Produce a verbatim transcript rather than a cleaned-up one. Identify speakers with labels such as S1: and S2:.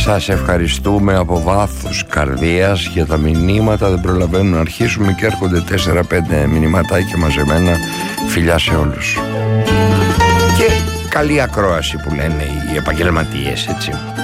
S1: Σας ευχαριστούμε από βάθος καρδίας για τα μηνύματα. Δεν προλαβαίνουμε να αρχίσουμε και έρχονται τέσσερα πέντε μηνυματάκια μαζεμένα. Φιλιά σε όλους. Και καλή ακρόαση που λένε οι επαγγελματίες, έτσι.